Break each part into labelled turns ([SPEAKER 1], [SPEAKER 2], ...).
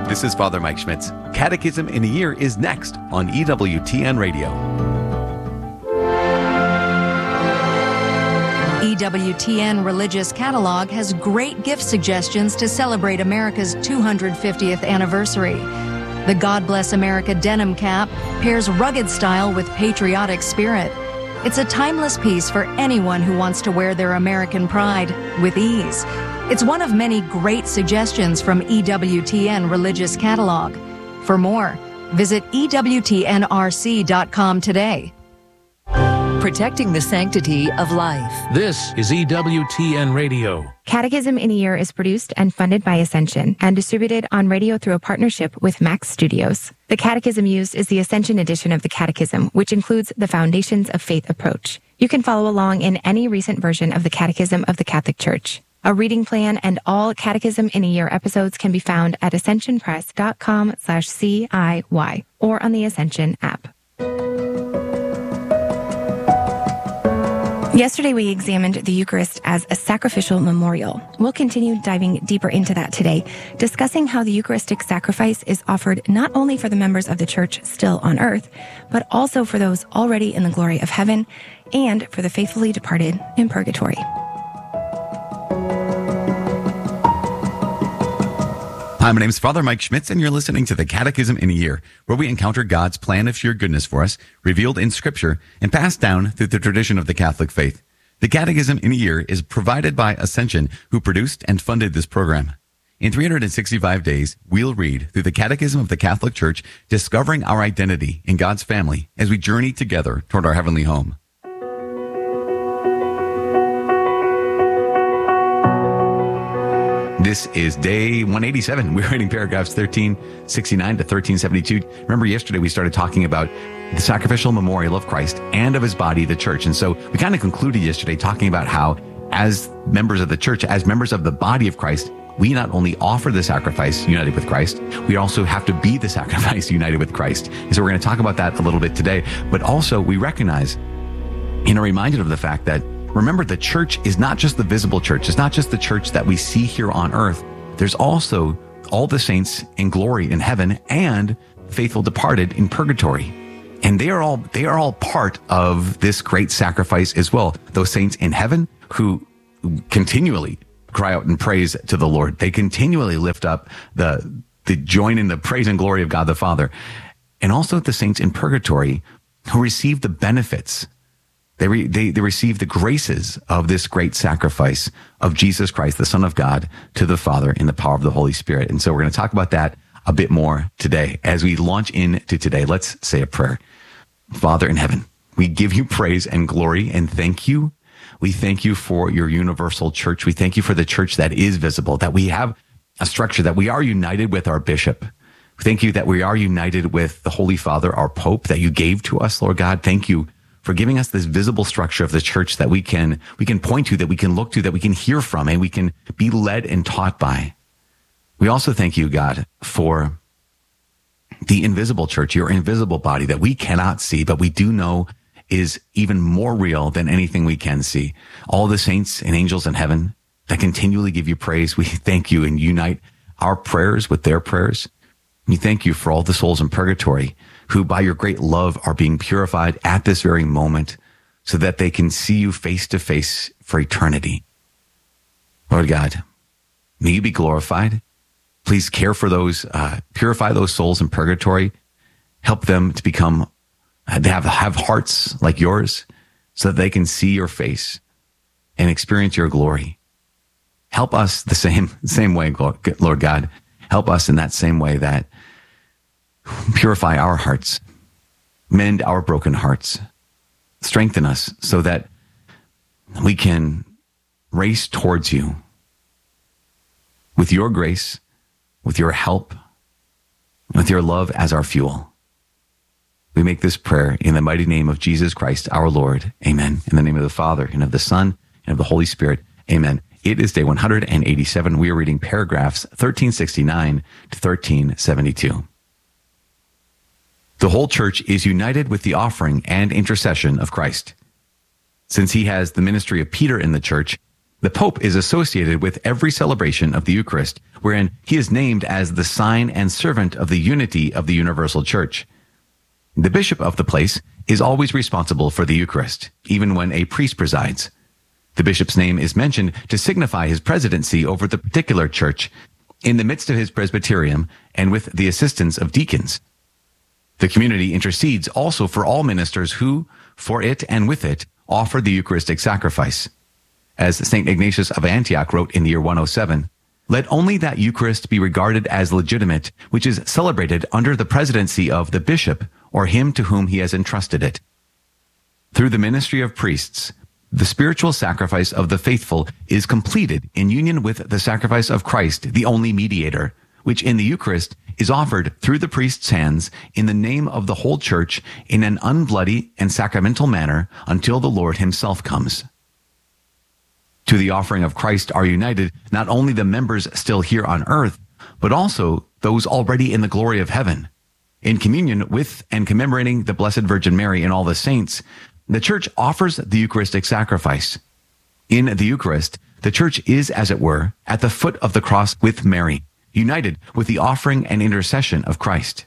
[SPEAKER 1] This is Father Mike Schmitz. Catechism in a Year is next on EWTN Radio.
[SPEAKER 2] EWTN Religious Catalog has great gift suggestions to celebrate America's 250th anniversary. The God Bless America denim cap pairs rugged style with patriotic spirit. It's a timeless piece for anyone who wants to wear their American pride with ease. It's one of many great suggestions from EWTN Religious Catalog. For more, visit EWTNRC.com today.
[SPEAKER 3] Protecting the sanctity of life.
[SPEAKER 4] This is EWTN Radio.
[SPEAKER 5] Catechism in a Year is produced and funded by Ascension and distributed on radio through a partnership with Max Studios. The catechism used is the Ascension edition of the Catechism, which includes the Foundations of Faith approach. You can follow along in any recent version of the Catechism of the Catholic Church. A reading plan and all Catechism in a Year episodes can be found at ascensionpress.com/CIY or on the Ascension app. Yesterday, we examined the Eucharist as a sacrificial memorial. We'll continue diving deeper into that today, discussing how the Eucharistic sacrifice is offered not only for the members of the Church still on earth, but also for those already in the glory of heaven and for the faithfully departed in purgatory.
[SPEAKER 1] Hi, my name is Father Mike Schmitz, and you're listening to the Catechism in a Year, where we encounter God's plan of sheer goodness for us, revealed in Scripture and passed down through the tradition of the Catholic faith. The Catechism in a Year is provided by Ascension, who produced and funded this program. In 365 days, we'll read through the Catechism of the Catholic Church, discovering our identity in God's family as we journey together toward our heavenly home. This is day 187. We're reading paragraphs 1369 to 1372. Remember, yesterday we started talking about the sacrificial memorial of Christ and of his body, the church. And so we kind of concluded yesterday talking about how, as members of the church, as members of the body of Christ, we not only offer the sacrifice united with Christ, we also have to be the sacrifice united with Christ. And so we're going to talk about that a little bit today. But also we recognize and are reminded of the fact that, remember, the church is not just the visible church. It's not just the church that we see here on earth. There's also all the saints in glory in heaven and faithful departed in purgatory. And they are all part of this great sacrifice as well. Those saints in heaven who continually cry out in praise to the Lord. They continually lift up the join in the praise and glory of God the Father. And also the saints in purgatory who receive the benefits. They receive the graces of this great sacrifice of Jesus Christ, the Son of God, to the Father in the power of the Holy Spirit. And so we're going to talk about that a bit more today. As we launch into today, let's say a prayer. Father in heaven, we give you praise and glory and thank you. We thank you for your universal church. We thank you for the church that is visible, that we have a structure, that we are united with our bishop. Thank you that we are united with the Holy Father, our Pope, that you gave to us, Lord God. Thank you for giving us this visible structure of the church that we can point to, that we can look to, that we can hear from, and we can be led and taught by. We also thank you, God, for the invisible church, your invisible body that we cannot see, but we do know is even more real than anything we can see. All the saints and angels in heaven that continually give you praise, we thank you and unite our prayers with their prayers. We thank you for all the souls in purgatory who by your great love are being purified at this very moment so that they can see you face to face for eternity. Lord God, may you be glorified. Please care for those, purify those souls in purgatory. Help them to become, have hearts like yours so that they can see your face and experience your glory. Help us the same way, Lord God. Help us in that same way that purify our hearts, mend our broken hearts, strengthen us so that we can race towards you with your grace, with your help, with your love as our fuel. We make this prayer in the mighty name of Jesus Christ, our Lord. Amen. In the name of the Father, and of the Son, and of the Holy Spirit. Amen. It is day 187. We are reading paragraphs 1369 to 1372. The whole church is united with the offering and intercession of Christ. Since he has the ministry of Peter in the church, The Pope is associated with every celebration of the Eucharist, wherein he is named as the sign and servant of the unity of the universal church. The bishop of the place is always responsible for the Eucharist, even when a priest presides. The bishop's name is mentioned to signify his presidency over the particular church in the midst of his presbyterium and with the assistance of deacons. The community intercedes also for all ministers who, for it and with it, offer the Eucharistic sacrifice. As St. Ignatius of Antioch wrote in the year 107, "Let only that Eucharist be regarded as legitimate, which is celebrated under the presidency of the bishop or him to whom he has entrusted it." Through the ministry of priests, the spiritual sacrifice of the faithful is completed in union with the sacrifice of Christ, the only mediator, which in the Eucharist is offered through the priest's hands in the name of the whole church in an unbloody and sacramental manner until the Lord himself comes. To the offering of Christ are united not only the members still here on earth, but also those already in the glory of heaven. In communion with and commemorating the Blessed Virgin Mary and all the saints, the Church offers the Eucharistic sacrifice. In the Eucharist, the Church is, as it were, at the foot of the cross with Mary, united with the offering and intercession of Christ.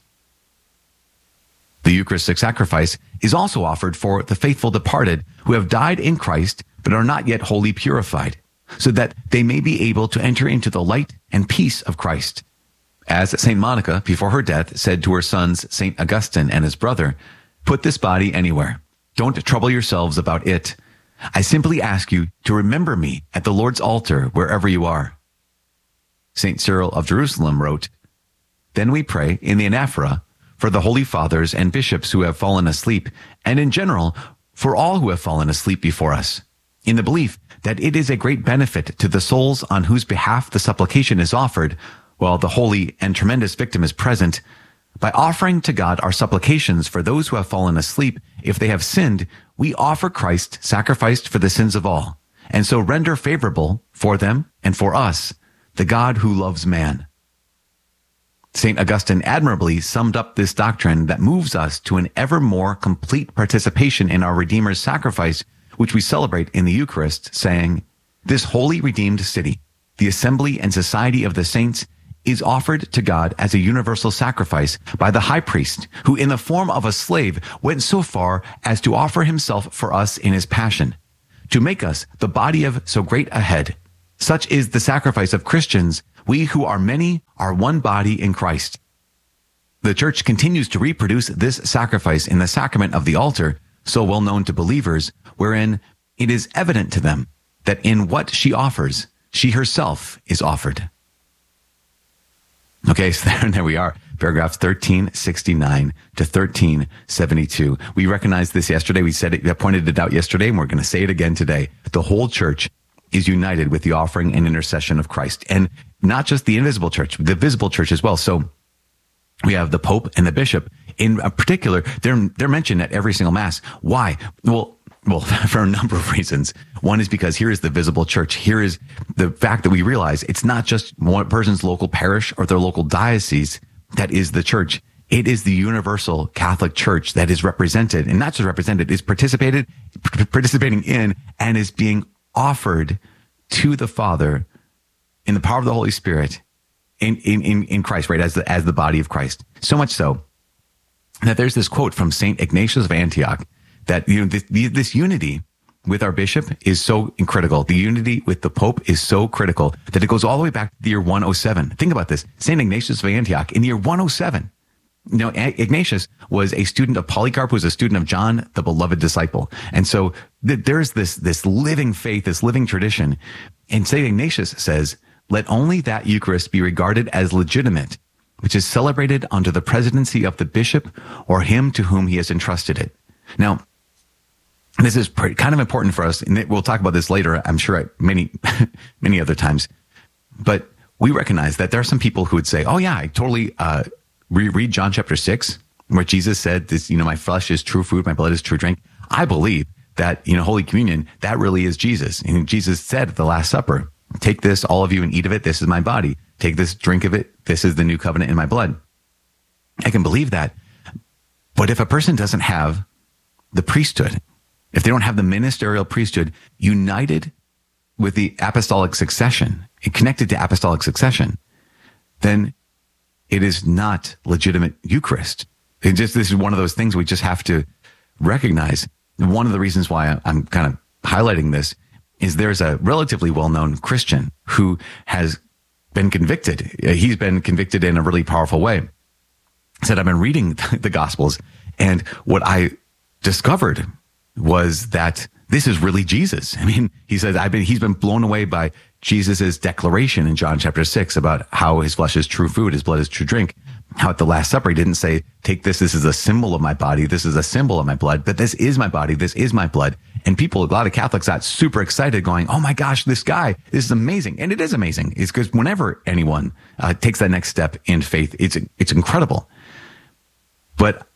[SPEAKER 1] The Eucharistic sacrifice is also offered for the faithful departed who have died in Christ but are not yet wholly purified, so that they may be able to enter into the light and peace of Christ. As St. Monica, before her death, said to her sons, St. Augustine and his brother, "Put this body anywhere. Don't trouble yourselves about it. I simply ask you to remember me at the Lord's altar wherever you are." St. Cyril of Jerusalem wrote, "Then we pray in the anaphora for the holy fathers and bishops who have fallen asleep, and in general for all who have fallen asleep before us, in the belief that it is a great benefit to the souls on whose behalf the supplication is offered, while the holy and tremendous victim is present. By offering to God our supplications for those who have fallen asleep, if they have sinned, we offer Christ sacrificed for the sins of all, and so render favorable for them and for us the God who loves man." St. Augustine admirably summed up this doctrine that moves us to an ever more complete participation in our Redeemer's sacrifice, which we celebrate in the Eucharist, saying, "This holy redeemed city, the assembly and society of the saints, is offered to God as a universal sacrifice by the high priest, who in the form of a slave went so far as to offer himself for us in his passion, to make us the body of so great a head. Such is the sacrifice of Christians. We who are many are one body in Christ." The Church continues to reproduce this sacrifice in the sacrament of the altar, so well known to believers, wherein it is evident to them that in what she offers, she herself is offered. Okay, so there we are. Paragraphs 1369 to 1372. We recognized this yesterday. We said it, pointed it out yesterday, and we're going to say it again today. The whole church is united with the offering and intercession of Christ. And not just the invisible church, the visible church as well. So we have the Pope and the Bishop. In particular, they're mentioned at every single Mass. Why? Well, for a number of reasons. One is because here is the visible church. Here is the fact that we realize it's not just one person's local parish or their local diocese that is the church. It is the universal Catholic Church that is represented, and not just represented, is participating in and is being offered to the Father in the power of the Holy Spirit in Christ, right? As the body of Christ. So much so that there's this quote from St. Ignatius of Antioch that, this unity with our bishop is so critical. The unity with the Pope is so critical that it goes all the way back to the year 107. Think about this. St. Ignatius of Antioch in the year 107. Ignatius was a student of Polycarp, who was a student of John, the beloved disciple. And so there's this living faith, this living tradition. And St. Ignatius says, "Let only that Eucharist be regarded as legitimate, which is celebrated under the presidency of the bishop or him to whom he has entrusted it." Now, this is kind of important for us, and we'll talk about this later, I'm sure, at many other times. But we recognize that there are some people who would say, "Oh yeah, I totally read John chapter 6, where Jesus said this, my flesh is true food, my blood is true drink." I believe that, Holy Communion, that really is Jesus. And Jesus said at the Last Supper, "Take this, all of you, and eat of it. This is my body. Take this, drink of it. This is the new covenant in my blood." I can believe that. But if a person doesn't have the priesthood, if they don't have the ministerial priesthood united with the apostolic succession, connected to apostolic succession, then it is not legitimate Eucharist. This is one of those things we just have to recognize. One of the reasons why I'm kind of highlighting this is there's a relatively well-known Christian who has been convicted. He's been convicted in a really powerful way. He said, I've been reading the Gospels, and what I discovered was that this is really Jesus. I mean, he said, he's been blown away by Jesus's declaration in John chapter 6 about how his flesh is true food, his blood is true drink. How at the Last Supper, he didn't say, take this is a symbol of my body, this is a symbol of my blood, but this is my body, this is my blood. And a lot of Catholics got super excited going, oh my gosh, this is amazing. And it is amazing. It's because whenever anyone takes that next step in faith, it's incredible. But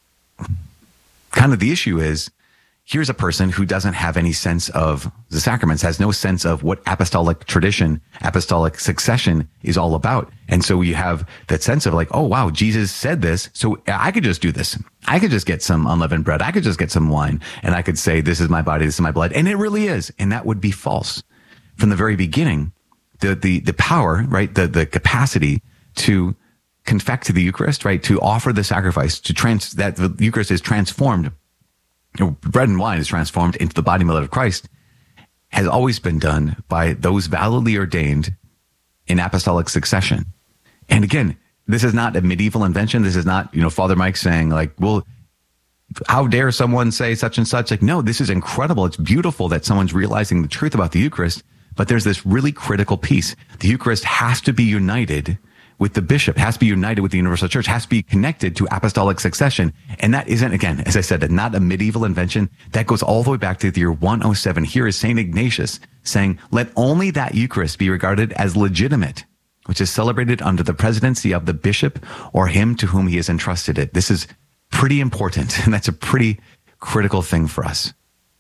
[SPEAKER 1] kind of the issue is, here's a person who doesn't have any sense of the sacraments, has no sense of what apostolic tradition, apostolic succession is all about. And so you have that sense of like, oh, wow, Jesus said this, so I could just do this. I could just get some unleavened bread. I could just get some wine, and I could say, this is my body, this is my blood. And it really is. And that would be false. From the very beginning, the power, right, the capacity to confect to the Eucharist, right, to offer the sacrifice, that the Eucharist is transformed, bread and wine is transformed into the body and blood of Christ, has always been done by those validly ordained in apostolic succession. And again, this is not a medieval invention. This is not, Father Mike saying like, well, how dare someone say such and such? Like, no, this is incredible. It's beautiful that someone's realizing the truth about the Eucharist, but there's this really critical piece. The Eucharist has to be united with the bishop, has to be united with the universal church, has to be connected to apostolic succession. And that isn't, again, as I said, not a medieval invention. That goes all the way back to the year 107. Here is St. Ignatius saying, let only that Eucharist be regarded as legitimate, which is celebrated under the presidency of the bishop or him to whom he has entrusted it. This is pretty important, and that's a pretty critical thing for us.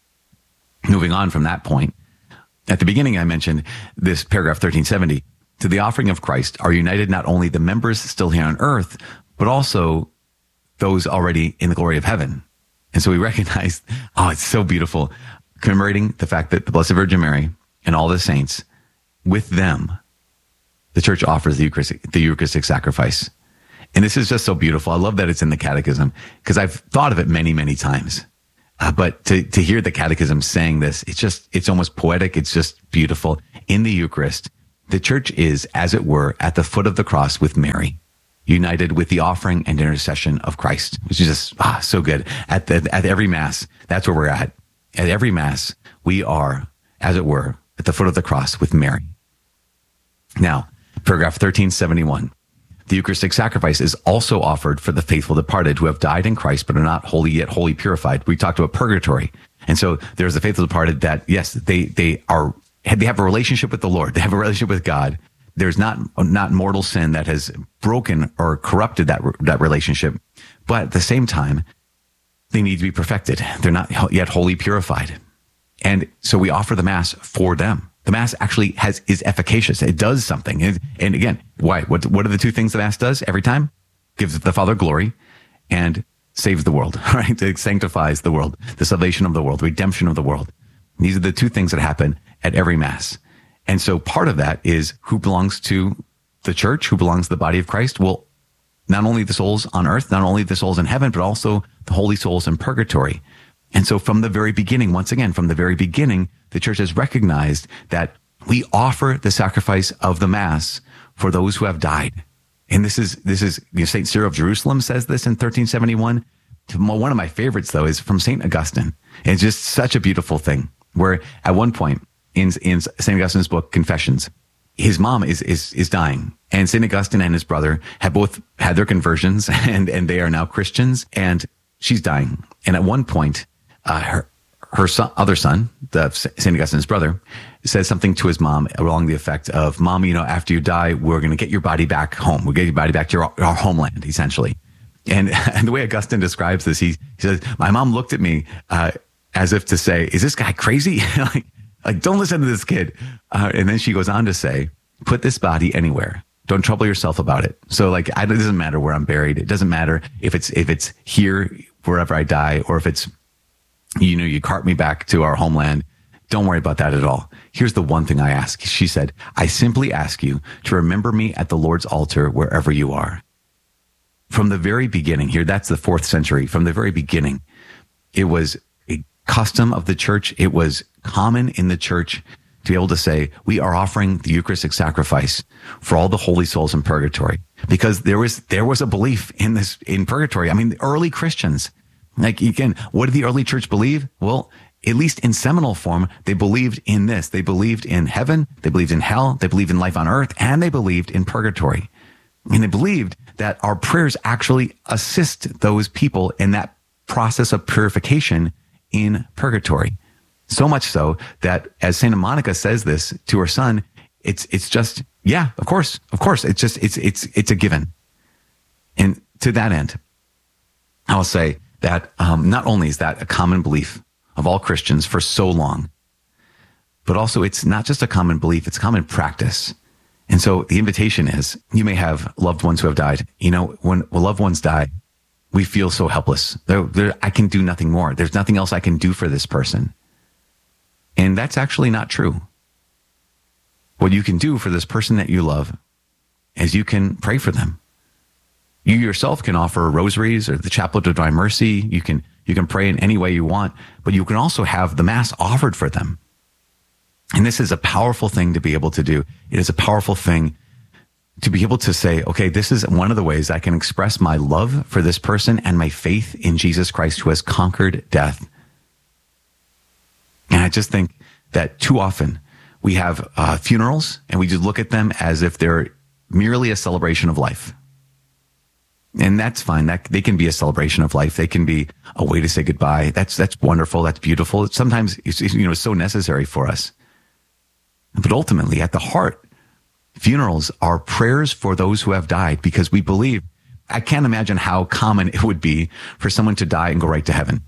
[SPEAKER 1] Moving on from that point, at the beginning I mentioned this paragraph 1370, to the offering of Christ are united not only the members still here on earth, but also those already in the glory of heaven. And so we recognize, it's so beautiful, commemorating the fact that the Blessed Virgin Mary and all the saints, with them, the church offers the Eucharistic sacrifice. And this is just so beautiful. I love that it's in the Catechism, because I've thought of it many, many times. But to hear the Catechism saying this, it's almost poetic. It's just beautiful. In the Eucharist, the church is, as it were, at the foot of the cross with Mary, united with the offering and intercession of Christ, which is just so good. At every Mass, that's where we're at. At every Mass, we are, as it were, at the foot of the cross with Mary. Now, paragraph 1371. The Eucharistic sacrifice is also offered for the faithful departed who have died in Christ but are not wholly yet wholly purified. We talked about purgatory. And so there's the faithful departed that, yes, they have a relationship with the Lord. They have a relationship with God. There's not mortal sin that has broken or corrupted that relationship. But at the same time, they need to be perfected. They're not yet wholly purified. And so we offer the Mass for them. The Mass actually is efficacious. It does something. And again, why? What are the two things the Mass does every time? Gives the Father glory and saves the world, right? It sanctifies the world, the salvation of the world, the redemption of the world. These are the two things that happen at every Mass. And so part of that is who belongs to the church, who belongs to the body of Christ. Well, not only the souls on earth, not only the souls in heaven, but also the holy souls in purgatory. And so from the very beginning, once again, from the very beginning, the church has recognized that we offer the sacrifice of the Mass for those who have died. And this is St. Cyril of Jerusalem says this in 1371. One of my favorites, though, is from St. Augustine. It's just such a beautiful thing, where at one point in St. Augustine's book, Confessions, his mom is dying. And St. Augustine and his brother have both had their conversions, and they are now Christians, and she's dying. And at one point, her other son, St. Augustine's brother, says something to his mom along the effect of, Mom, after you die, we're going to get your body back home. We'll get your body back to our homeland, essentially. And the way Augustine describes this, he says, my mom looked at me as if to say, is this guy crazy? like, don't listen to this kid. And then she goes on to say, put this body anywhere. Don't trouble yourself about it. So it doesn't matter where I'm buried. It doesn't matter if it's here, wherever I die, or if it's, you cart me back to our homeland. Don't worry about that at all. Here's the one thing I ask. She said, I simply ask you to remember me at the Lord's altar wherever you are. From the very beginning here, that's the 4th century. From the very beginning, it was a custom of the church. It was common in the church to be able to say, we are offering the Eucharistic sacrifice for all the holy souls in purgatory, because there was a belief in this, in purgatory. I mean, the early Christians, like, again, what did the early church believe? Well, at least in seminal form, they believed in this. They believed in heaven. They believed in hell. They believed in life on earth, and they believed in purgatory. And they believed that our prayers actually assist those people in that process of purification in purgatory. So much so that, as Saint Monica says this to her son, it's just, yeah, of course. It's a given. And to that end, I'll say that not only is that a common belief of all Christians for so long, but also it's not just a common belief, it's common practice. And so the invitation is, you may have loved ones who have died. You know, when loved ones die, we feel so helpless. I can do nothing more. There's nothing else I can do for this person. And that's actually not true. What you can do for this person that you love is you can pray for them. You yourself can offer rosaries or the Chaplet of Divine Mercy. You can pray in any way you want, but you can also have the Mass offered for them. And this is a powerful thing to be able to do. It is a powerful thing to be able to say, okay, this is one of the ways I can express my love for this person and my faith in Jesus Christ, who has conquered death. And I just think that too often we have funerals and we just look at them as if they're merely a celebration of life. And that's fine. That they can be a celebration of life. They can be a way to say goodbye. That's wonderful. That's beautiful. Sometimes it's so necessary for us. But ultimately, at the heart, funerals are prayers for those who have died, because we believe, I can't imagine how common it would be for someone to die and go right to heaven.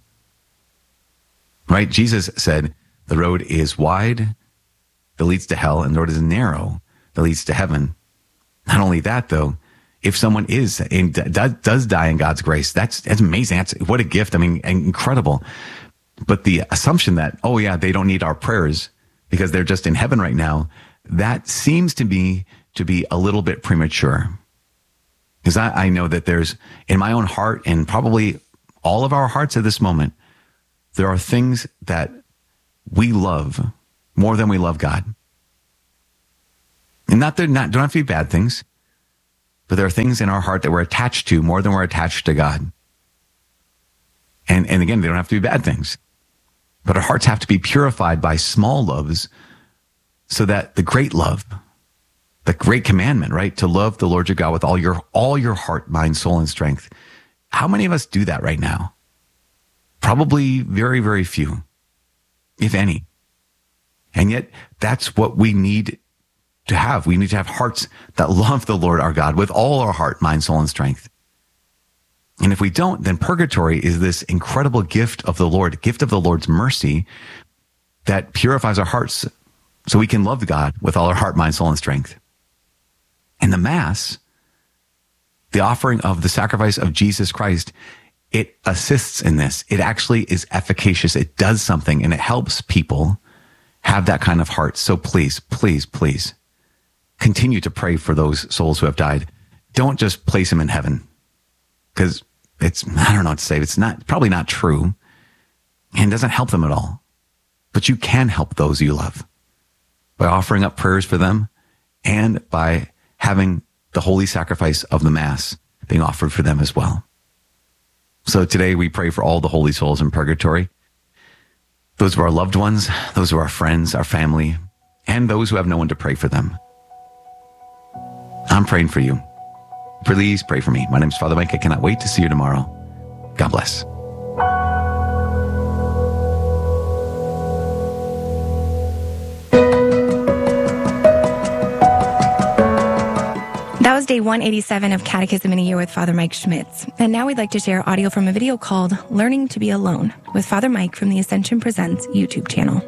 [SPEAKER 1] Right? Jesus said, the road is wide that leads to hell, and the road is narrow that leads to heaven. Not only that, though, if someone does die in God's grace, that's amazing. What a gift. I mean, incredible. But the assumption that, oh yeah, they don't need our prayers because they're just in heaven right now, that seems to be a little bit premature. Because I know that there's, in my own heart, and probably all of our hearts at this moment, there are things that we love more than we love God. And don't have to be bad things, but there are things in our heart that we're attached to more than we're attached to God. And again, they don't have to be bad things, but our hearts have to be purified by small loves, so that the great love, the great commandment, right, to love the Lord your God with all your heart, mind, soul, and strength. How many of us do that right now? Probably very, very few, if any. And yet that's what we need to have. We need to have hearts that love the Lord our God with all our heart, mind, soul, and strength. And if we don't, then purgatory is this incredible gift of the Lord, gift of the Lord's mercy that purifies our hearts so we can love God with all our heart, mind, soul, and strength. And the Mass, the offering of the sacrifice of Jesus Christ, it assists in this. It actually is efficacious. It does something, and it helps people have that kind of heart. So please, please, please continue to pray for those souls who have died. Don't just place them in heaven, because I don't know what to say. It's probably not true, and doesn't help them at all. But you can help those you love by offering up prayers for them, and by having the holy sacrifice of the Mass being offered for them as well. So today we pray for all the holy souls in purgatory, those of our loved ones, those of our friends, our family, and those who have no one to pray for them. I'm praying for you. Please pray for me. My name is Father Mike. I cannot wait to see you tomorrow. God bless.
[SPEAKER 5] That was day 187 of Catechism in a Year with Father Mike Schmitz. And now we'd like to share audio from a video called Learning to Be Alone with Father Mike from the Ascension Presents YouTube channel.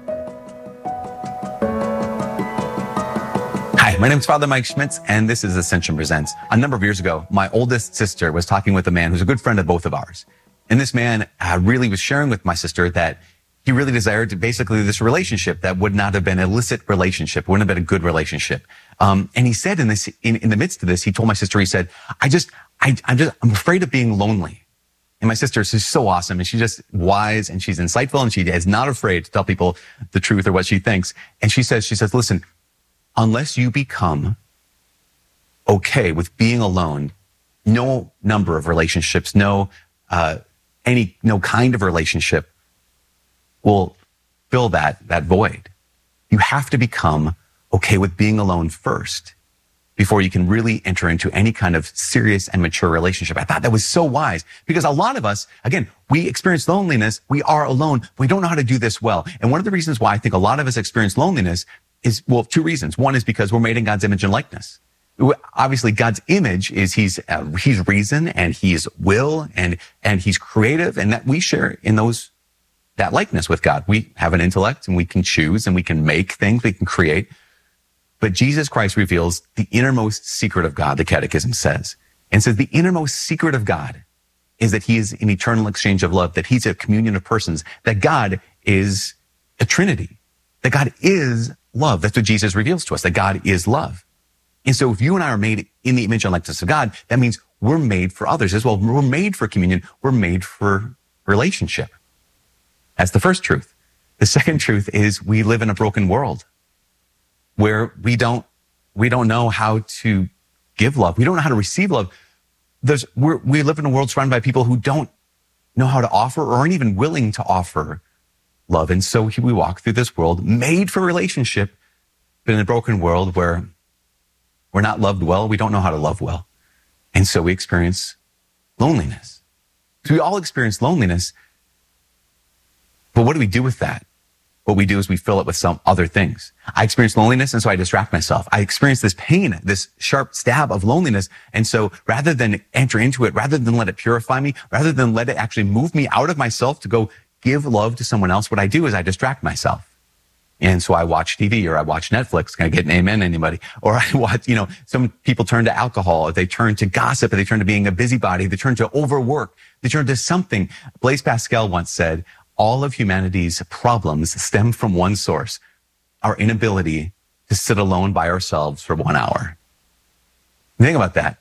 [SPEAKER 1] Hi, my name is Father Mike Schmitz, and this is Ascension Presents. A number of years ago, my oldest sister was talking with a man who's a good friend of both of ours. And this man really was sharing with my sister that he really desired to basically this relationship that would not have been an illicit relationship, wouldn't have been a good relationship. And he said in the midst of this, he told my sister, he said, I'm afraid of being lonely. And my sister is so awesome, and she's just wise, and she's insightful, and she is not afraid to tell people the truth or what she thinks. And she says, listen, unless you become okay with being alone, no number of relationships, no kind of relationship will fill that void. You have to become okay with being alone first before you can really enter into any kind of serious and mature relationship. I thought that was so wise, because a lot of us, again, we experience loneliness. We are alone. We don't know how to do this well. And one of the reasons why I think a lot of us experience loneliness is, well, two reasons. One is because we're made in God's image and likeness. Obviously, God's image is he's reason, and he's will, and he's creative, and that we share in that likeness with God. We have an intellect, and we can choose, and we can make things, we can create. But Jesus Christ reveals the innermost secret of God, the Catechism says. And says the innermost secret of God is that he is an eternal exchange of love, that he's a communion of persons, that God is a Trinity, that God is love. That's what Jesus reveals to us, that God is love. And so if you and I are made in the image and likeness of God, that means we're made for others as well. We're made for communion. We're made for relationship. That's the first truth. The second truth is we live in a broken world where we don't know how to give love. We don't know how to receive love. We live in a world surrounded by people who don't know how to offer or aren't even willing to offer love. And so we walk through this world made for relationship, but in a broken world where we're not loved well. We don't know how to love well. And so we experience loneliness. So we all experience loneliness. But what do we do with that? What we do is we fill it with some other things. I experience loneliness, and so I distract myself. I experience this pain, this sharp stab of loneliness. And so rather than enter into it, rather than let it purify me, rather than let it actually move me out of myself to go give love to someone else, what I do is I distract myself. And so I watch TV, or I watch Netflix. Can I get an amen, anybody? Or I watch, some people turn to alcohol, or they turn to gossip, or they turn to being a busybody. They turn to overwork. They turn to something. Blaise Pascal once said, all of humanity's problems stem from one source, our inability to sit alone by ourselves for 1 hour. Think about that.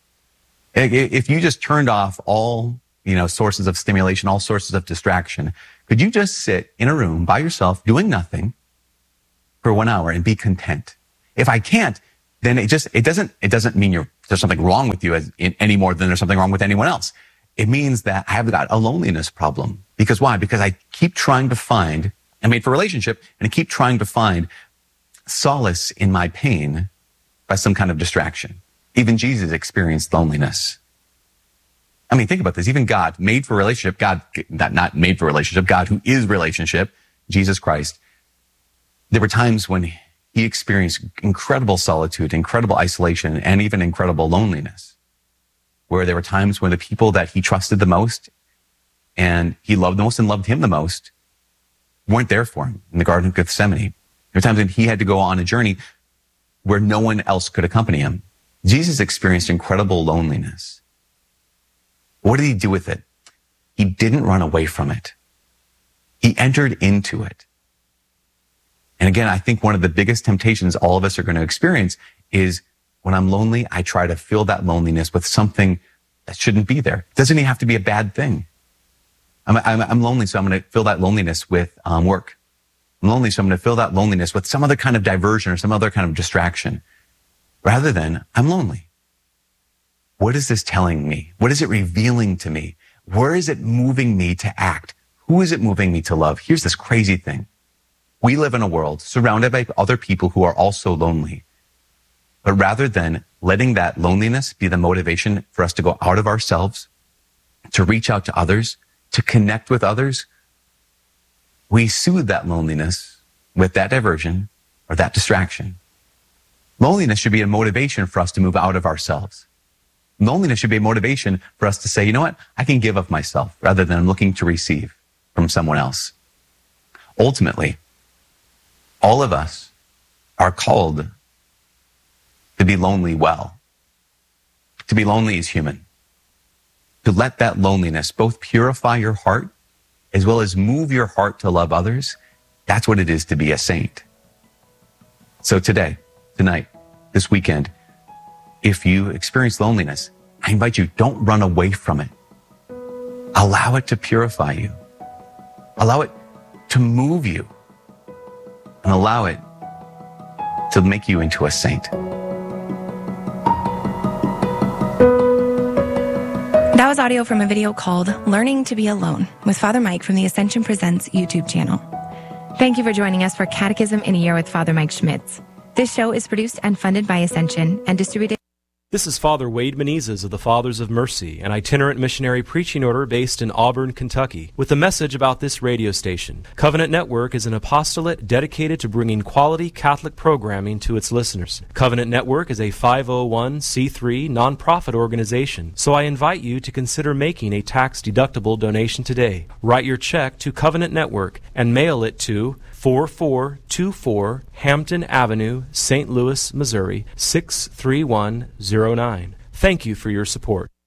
[SPEAKER 1] If you just turned off all, sources of stimulation, all sources of distraction, could you just sit in a room by yourself doing nothing for 1 hour and be content? If I can't, then it doesn't mean there's something wrong with you any more than there's something wrong with anyone else. It means that I have got a loneliness problem. Because why? Because I keep trying to find, I'm made for relationship, and I keep trying to find solace in my pain by some kind of distraction. Even Jesus experienced loneliness. I mean, think about this. Even God, made for relationship, God, not made for relationship, God who is relationship, Jesus Christ, there were times when he experienced incredible solitude, incredible isolation, and even incredible loneliness, where there were times when the people that he trusted the most and he loved the most and loved him the most weren't there for him in the Garden of Gethsemane. There were times when he had to go on a journey where no one else could accompany him. Jesus experienced incredible loneliness. What did he do with it? He didn't run away from it. He entered into it. And again, I think one of the biggest temptations all of us are going to experience is when I'm lonely, I try to fill that loneliness with something that shouldn't be there. It doesn't even have to be a bad thing. I'm lonely, so I'm going to fill that loneliness with work. I'm lonely, so I'm going to fill that loneliness with some other kind of diversion or some other kind of distraction. Rather than, I'm lonely. What is this telling me? What is it revealing to me? Where is it moving me to act? Who is it moving me to love? Here's this crazy thing. We live in a world surrounded by other people who are also lonely. But rather than letting that loneliness be the motivation for us to go out of ourselves, to reach out to others, to connect with others, we soothe that loneliness with that diversion or that distraction. Loneliness should be a motivation for us to move out of ourselves. Loneliness should be a motivation for us to say, you know what? I can give of myself rather than looking to receive from someone else. Ultimately, all of us are called to be lonely well. To be lonely is human. To let that loneliness both purify your heart as well as move your heart to love others, that's what it is to be a saint. So today, tonight, this weekend, if you experience loneliness, I invite you, don't run away from it. Allow it to purify you. Allow it to move you. And allow it to make you into a saint.
[SPEAKER 5] That was audio from a video called Learning to Be Alone with Father Mike from the Ascension Presents YouTube channel. Thank you for joining us for Catechism in a Year with Father Mike Schmitz. This show is produced and funded by Ascension and distributed.
[SPEAKER 6] This is Father Wade Menezes of the Fathers of Mercy, an itinerant missionary preaching order based in Auburn, Kentucky, with a message about this radio station. Covenant Network is an apostolate dedicated to bringing quality Catholic programming to its listeners. Covenant Network is a 501c3 nonprofit organization, so I invite you to consider making a tax-deductible donation today. Write your check to Covenant Network and mail it to 4424 Hampton Avenue, St. Louis, Missouri, 63109. Thank you for your support.